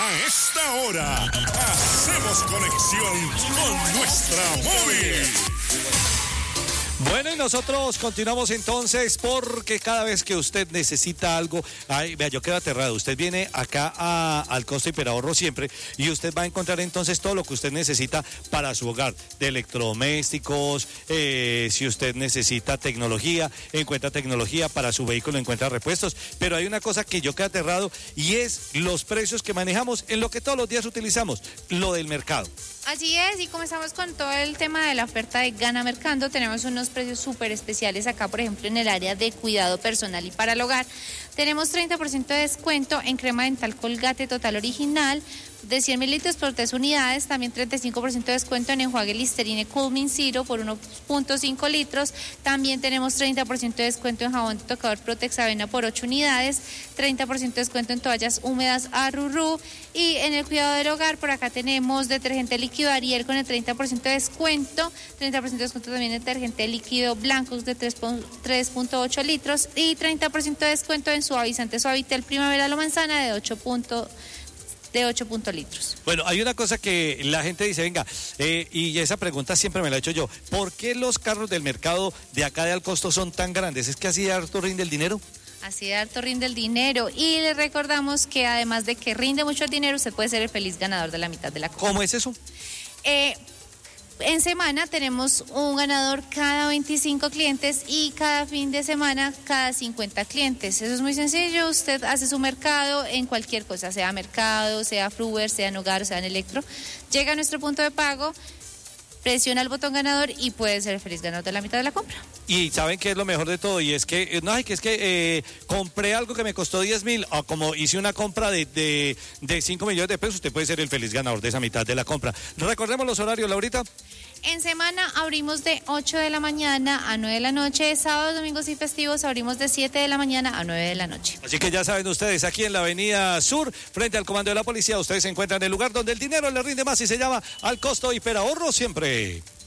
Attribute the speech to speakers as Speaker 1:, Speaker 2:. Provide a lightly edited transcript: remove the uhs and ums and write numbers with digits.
Speaker 1: A esta hora, hacemos conexión con nuestra móvil.
Speaker 2: Bueno, y nosotros continuamos entonces porque cada vez que usted necesita algo, ay, vea, yo quedo aterrado, usted viene acá al Costo Hiperahorro siempre y usted va a encontrar entonces todo lo que usted necesita para su hogar, de electrodomésticos, si usted necesita tecnología, encuentra tecnología, para su vehículo encuentra repuestos, pero hay una cosa que yo quedo aterrado y es los precios que manejamos en lo que todos los días utilizamos, lo del mercado.
Speaker 3: Así es, y comenzamos con todo el tema de la oferta de Gana Mercando. Tenemos unos precios súper especiales acá, por ejemplo, en el área de cuidado personal y para el hogar. Tenemos 30% de descuento en crema dental Colgate Total Original de 100 mililitros por 3 unidades. También 35% de descuento en enjuague Listerine Cool Zero por 1.5 litros. También tenemos 30% de descuento en jabón de tocador Protex Avena por 8 unidades. 30% de descuento en toallas húmedas Aruru. Y en el cuidado del hogar, por acá tenemos detergente líquido Ariel con el 30% de descuento. 30% de descuento también en detergente líquido Blancos de 3.8 litros. Y 30% de descuento en suavizante Suavitel Primavera La Manzana de 8 litros.
Speaker 2: Bueno, hay una cosa que la gente dice, venga, y esa pregunta siempre me la he hecho yo, ¿por qué los carros del mercado de acá de Alcosto son tan grandes? ¿Es que así de harto rinde el dinero?
Speaker 3: Así de harto rinde el dinero, y les recordamos que además de que rinde mucho el dinero, usted puede ser el feliz ganador de la mitad de la compra.
Speaker 2: ¿Cómo es eso?
Speaker 3: En semana tenemos un ganador cada 25 clientes y cada fin de semana cada 50 clientes. Eso es muy sencillo, usted hace su mercado en cualquier cosa, sea mercado, sea Fruver, sea en hogar, sea en electro. Llega a nuestro punto de pago, presiona el botón ganador y puede ser el feliz ganador de la mitad de la compra.
Speaker 2: Y ¿saben qué es lo mejor de todo? Y es que, compré algo que me costó 10,000, o como hice una compra de 5 millones de pesos, usted puede ser el feliz ganador de esa mitad de la compra. Recordemos los horarios, Laurita.
Speaker 3: En semana abrimos de 8 de la mañana a 9 de la noche, sábados, domingos y festivos abrimos de 7 de la mañana a 9 de la noche.
Speaker 2: Así que ya saben ustedes, aquí en la Avenida Sur, frente al comando de la policía, ustedes se encuentran en el lugar donde el dinero le rinde más y se llama Al Costo Hiperahorro siempre.